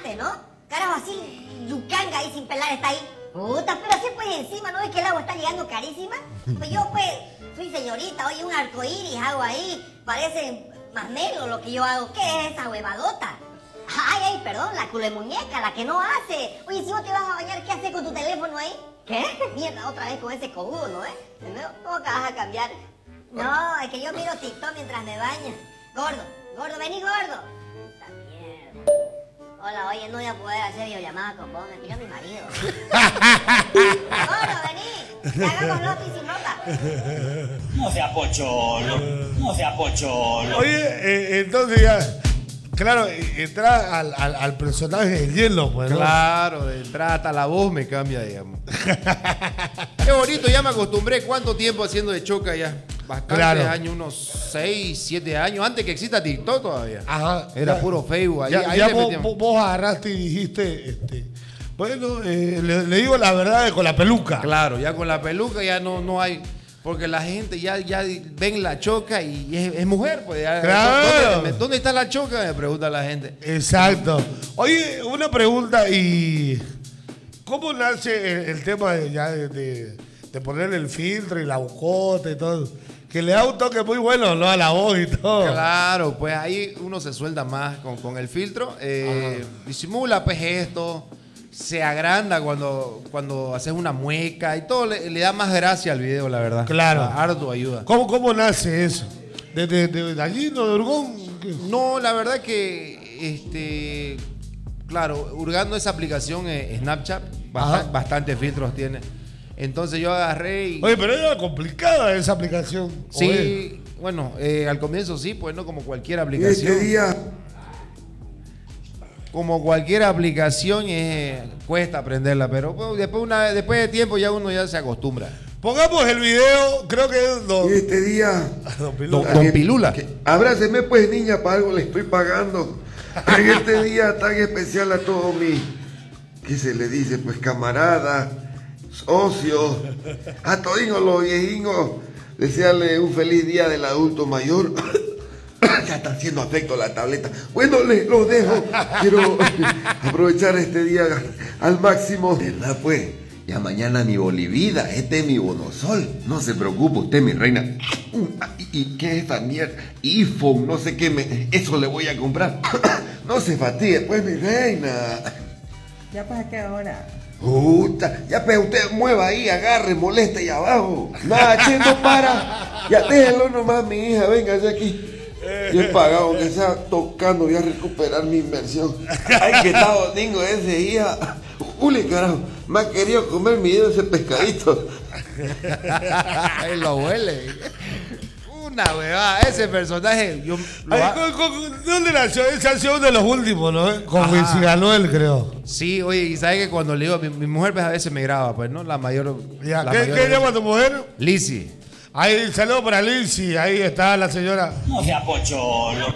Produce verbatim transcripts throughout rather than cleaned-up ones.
mate, ¿no? Carajo, así, yucanga ahí sin pelar está ahí. Puta, pero así pues encima, ¿no ves que el agua está llegando carísima? Pues yo pues, soy señorita, oye, un arcoíris hago ahí, parece más negro lo que yo hago. ¿Qué es esa huevadota? Ay, ay, perdón, la culo de muñeca, la que no hace. Oye, si vos te vas a bañar, ¿qué haces con tu teléfono ahí? ¿Qué? Mierda, otra vez con ese cojudo, ¿no? ¿Eh? ¿Cómo que vas a cambiar? No, es que yo miro TikTok mientras me baño. Gordo, gordo, vení, gordo. Esta mierda. Hola, oye, no voy a poder hacer videollamada con vos, me tiró mi marido. Gordo, vení, que hagamos loto y sin ropa. No sea pocholo, no sea pocholo. Oye, eh, entonces ya, claro, entrar al, al, al personaje de hielo, pues, ¿no? Claro, de entrada hasta la voz me cambia, digamos. Qué bonito, ya me acostumbré. ¿Cuánto tiempo haciendo de Choca ya? Bastantes Claro. años, unos seis, siete años, antes que exista TikTok todavía. Ajá. Era ya, puro Facebook. Ahí, Ya, ahí ya le vos, metíamos. vos- vos agarraste y dijiste, este, bueno, eh, le, le digo la verdad con la peluca. Claro, ya con la peluca ya no, no hay. Porque la gente ya, ya ven la Choca y es, es mujer, pues. Ya, Claro. ¿dónde, ¿Dónde está la Choca? Me pregunta la gente. Exacto. Oye, una pregunta, y ¿cómo nace el, el tema de, ya de, de, de poner el filtro y la bocota y todo? Que le da un toque muy bueno, ¿no? A la voz y todo. Claro, pues ahí uno se suelta más con, con el filtro. Eh, disimula, pues esto. Se agranda cuando, cuando haces una mueca y todo. Le, le da más gracia al video, la verdad. Claro. Ah, harto ayuda. ¿Cómo, cómo nace eso? ¿De, de, de gallino, de urgón? ¿Qué? No, la verdad que, este, claro, hurgando esa aplicación, eh, Snapchat, basta- Ajá. bastantes filtros tiene. Entonces yo agarré y... Oye, pero era complicada esa aplicación. ¿o es? sí, bueno, eh, al comienzo sí, pues no como cualquier Este aplicación. día Como cualquier aplicación, eh, cuesta aprenderla, pero bueno, después, una, vez- después de tiempo ya uno ya se acostumbra. Pongamos el video, creo que es don, este día don Pilula. Don Pilula. que- abráceme pues niña, para algo le estoy pagando en este día tan especial a todos mis, ¿qué se le dice? Pues camaradas, socios, a todinos los viejinos, desearle un feliz día del adulto mayor. Ya está haciendo afecto la tableta. Bueno, les lo dejo. Quiero aprovechar este día al máximo. ¿Verdad, pues? Ya mañana mi bolivida, este es mi bonosol. No se preocupe usted, mi reina. ¿Y, y qué es esta mierda? iPhone, no sé qué me... Eso le voy a comprar. No se fatigue, pues, mi reina. ¿Ya para qué hora? Puta, ya pues usted mueva ahí, agarre, moleste ahí abajo. Nada, che, no para. Ya déjelo nomás, mi hija, véngase aquí. Yo he pagado, aunque sea tocando, voy a recuperar mi inversión. Ay, que está domingo ese, hija. Ule, carajo, me ha querido comer mi dedo ese pescadito. Él lo huele. Una huevada, ese personaje. Yo, lo Ay, ha- ¿con- con- ¿Dónde nació? Ese ha sido uno de los últimos, ¿no? Con Ajá. Luis Ganuel, creo. sí, oye, y sabes que cuando le digo, mi, mi mujer pues, a veces me graba, pues, ¿no? La mayor. Ya, la ¿Qué, mayor ¿qué vez. llama tu mujer? Lizzy. Ahí, saludo para Lindsay, ahí está la señora. No sea pocholo.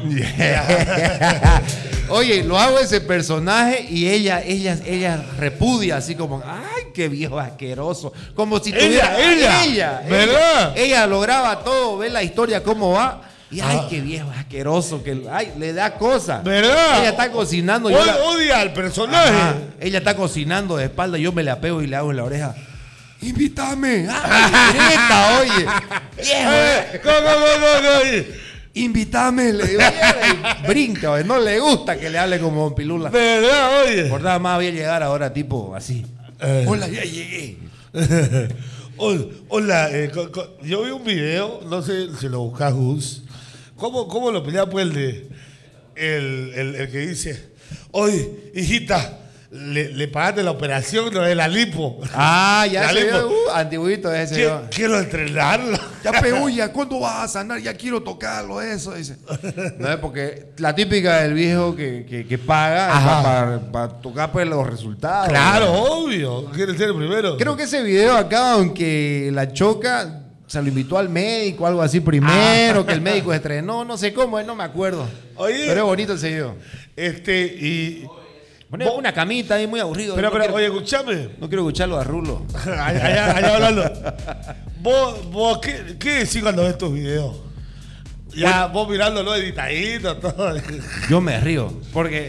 Oye, lo hago ese personaje y ella, ella, ella repudia así como, ay, qué viejo asqueroso. Como si Ella, tuviera ella, ella, ¿verdad? Ella, ella lo graba todo, ve la historia cómo va. Y ay, Ah. qué viejo asqueroso, que ay, le da cosas. ¿Verdad? Ella está cocinando. yo Od- la- Odia al personaje. Ajá. Ella está cocinando de espalda, yo me le apego y le hago en la oreja. Invítame. Ah, grita, oye. Viejo, Eh, ¿cómo, cómo, cómo, cómo? invítame. Le digo, y brinca, oye, no le gusta que le hable como Don Pilula. ¿Verdad, oye? Por nada más voy a llegar ahora tipo así. Eh. Hola, ya llegué. Hola, hola, eh, co- co- yo vi un video, no sé si lo buscas, Gus. ¿Cómo, cómo lo pelea pues el de el, el, el que dice, oye, hijita, le, le pagaste la operación, no de la lipo. Ah, ya La se lipo. vio, uh, antiguito ese. Quiero, yo. quiero entrenarlo. Ya peulla, ¿cuándo vas a sanar? Ya quiero tocarlo, eso, dice. No es porque la típica del viejo que, que, que paga Ajá. para, para tocar pues los resultados. Claro, obvio. Quiere ser el primero. Creo que ese video acá, aunque la Choca se lo invitó al médico, algo así primero, que el médico estrenó, no sé cómo, no me acuerdo. Oye. Pero es bonito ese video. Este, y. Poner una camita ahí muy aburrido. Pero, no, pero, quiero, oye, escúchame. no quiero escucharlo a Rulo. allá, allá, allá hablando. Vos, vos, ¿qué, qué decís cuando ves tus videos? Ya, vos mirándolo editadito, todo. Yo me río, porque